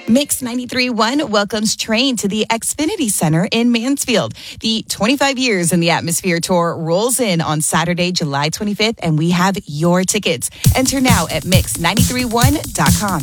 Mix 93.1 welcomes Train to the Xfinity Center in Mansfield. The 25 Years in the Atmosphere Tour rolls in on Saturday, July 25th, and we have your tickets. Enter now at mix931.com.